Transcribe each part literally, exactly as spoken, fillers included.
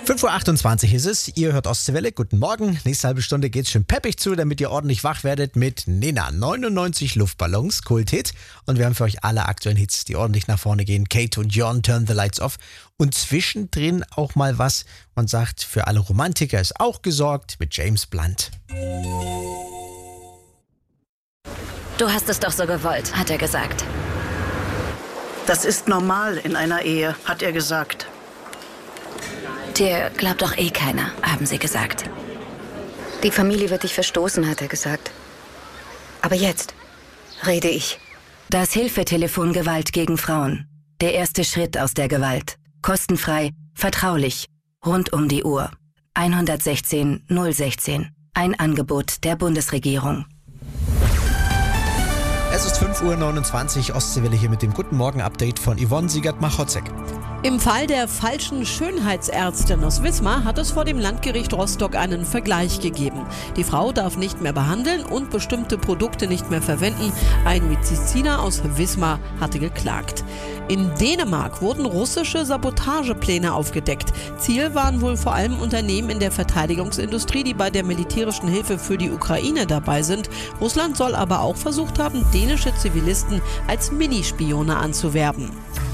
fünf Uhr achtundzwanzig ist es, ihr hört Ostseewelle, guten Morgen. Nächste halbe Stunde geht's schön peppig zu, damit ihr ordentlich wach werdet mit Nena. neunundneunzig Luftballons, Kulthit. Und wir haben für euch alle aktuellen Hits, die ordentlich nach vorne gehen. Kate und John, Turn the Lights Off. Und zwischendrin auch mal was, man sagt, für alle Romantiker ist auch gesorgt mit James Blunt. Du hast es doch so gewollt, hat er gesagt. Das ist normal in einer Ehe, hat er gesagt. Dir glaubt doch eh keiner, haben sie gesagt. Die Familie wird dich verstoßen, hat er gesagt. Aber jetzt rede ich. Das Hilfetelefon Gewalt gegen Frauen. Der erste Schritt aus der Gewalt. Kostenfrei, vertraulich, rund um die Uhr. eins eins sechs null ein sechs. Ein Angebot der Bundesregierung. Es ist fünf Uhr neunundzwanzig, Ostseewelle hier mit dem Guten Morgen-Update von Yvonne Siegert-Machotzek. Im Fall der falschen Schönheitsärztin aus Wismar hat es vor dem Landgericht Rostock einen Vergleich gegeben. Die Frau darf nicht mehr behandeln und bestimmte Produkte nicht mehr verwenden. Ein Mediziner aus Wismar hatte geklagt. In Dänemark wurden russische Sabotagepläne aufgedeckt. Ziel waren wohl vor allem Unternehmen in der Verteidigungsindustrie, die bei der militärischen Hilfe für die Ukraine dabei sind. Russland soll aber auch versucht haben, dänische Zivilisten als Minispione anzuwerben.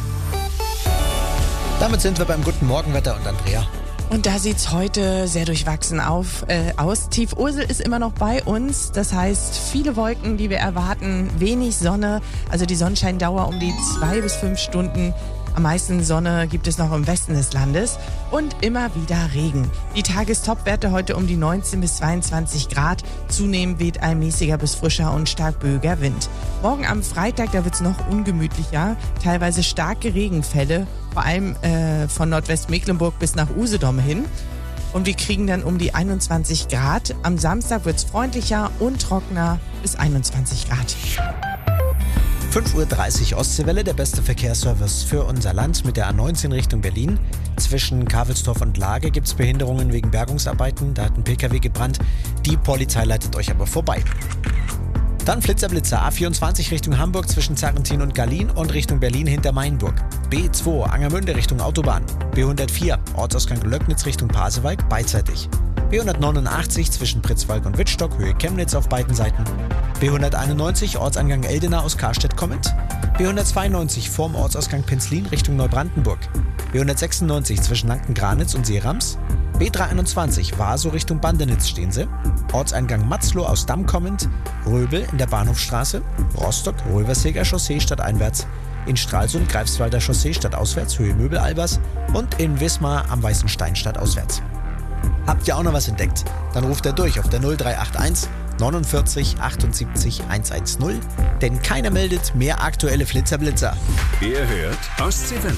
Damit sind wir beim Guten Morgenwetter und Andrea. Und da sieht's heute sehr durchwachsen auf, äh, aus. Tief Ursel ist immer noch bei uns. Das heißt, viele Wolken, die wir erwarten, wenig Sonne. Also die Sonnenscheindauer um die zwei bis fünf Stunden. Am meisten Sonne gibt es noch im Westen des Landes und immer wieder Regen. Die Tagestopwerte heute um die neunzehn bis zweiundzwanzig Grad. Zunehmend weht ein mäßiger bis frischer und stark böiger Wind. Morgen am Freitag, da wird's noch ungemütlicher. Teilweise starke Regenfälle, vor allem äh, von Nordwestmecklenburg bis nach Usedom hin. Und wir kriegen dann um die einundzwanzig Grad. Am Samstag wird's freundlicher und trockener bis einundzwanzig Grad. fünf Uhr dreißig Ostseewelle, der beste Verkehrsservice für unser Land mit der A neunzehn Richtung Berlin. Zwischen Kavelsdorf und Lage gibt es Behinderungen wegen Bergungsarbeiten. Da hat ein P K W gebrannt. Die Polizei leitet euch aber vorbei. Dann Flitzer-Blitzer, A vierundzwanzig Richtung Hamburg zwischen Zarrentin und Gallien und Richtung Berlin hinter Mainburg. B zwei Angermünde Richtung Autobahn. B hundertvier Ortsausgang Löcknitz Richtung Pasewalk beidseitig. B hundertneunundachtzig zwischen Pritzwalk und Wittstock, Höhe Chemnitz auf beiden Seiten. B hunderteinundneunzig Ortsangang Eldena aus Karstedt kommend. B hundertzweiundneunzig vorm Ortsausgang Penzlin Richtung Neubrandenburg. B hundertsechsundneunzig zwischen Lanken-Granitz und Seerams. B dreihunderteinundzwanzig Vaso Richtung Bandenitz stehen sie. Ortseingang Matzloh aus Damm kommend. Röbel in der Bahnhofstraße. Rostock, Röverseger Chaussee stadteinwärts. In Stralsund, Greifswalder Chaussee stadtauswärts, Höhe Möbel-Albers. Und in Wismar am Weißen Stein stadtauswärts. Habt ihr auch noch was entdeckt? Dann ruft er durch auf der null drei acht eins neunundvierzig achtundsiebzig hundertzehn. Denn keiner meldet mehr aktuelle Flitzerblitzer. Ihr hört Ostseewelle.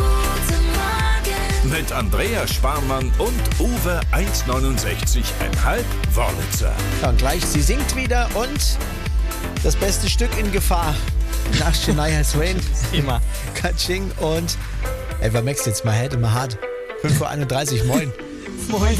Mit Andrea Sparmann und Uwe eins neunundsechzig Komma fünf Wörlitzer. Ja, und gleich, sie singt wieder und das beste Stück in Gefahr. Nach Shania Twain, immer Katsching und Eva Max, jetzt mal Head und mal hart. fünf Uhr einunddreißig, moin. Moin.